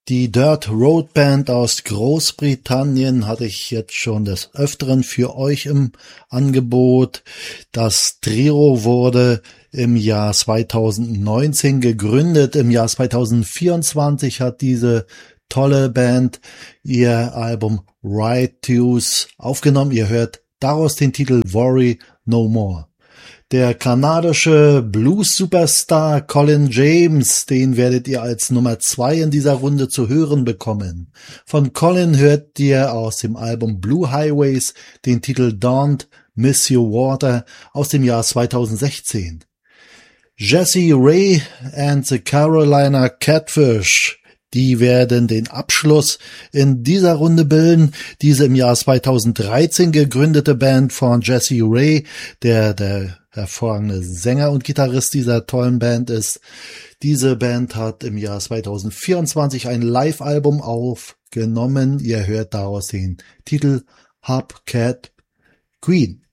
Die Dirt Road Band aus Großbritannien hatte ich jetzt schon des Öfteren für euch im Angebot. Das Trio wurde im Jahr 2019 gegründet. Im Jahr 2024 hat diese tolle Band ihr Album Righteous aufgenommen. Ihr hört daraus den Titel Worry No More. Der kanadische Blues-Superstar Colin James, den werdet ihr als Nummer 2 in dieser Runde zu hören bekommen. Von Colin hört ihr aus dem Album Blue Highways den Titel Don't Miss Your Water aus dem Jahr 2016. Jessie Ray and the Carolina Catfish, die werden den Abschluss in dieser Runde bilden. Diese im Jahr 2013 gegründete Band von Jessie Ray, der hervorragende Sänger und Gitarrist dieser tollen Band ist. Diese Band hat im Jahr 2024 ein Live-Album aufgenommen. Ihr hört daraus den Titel Hubcap Queen.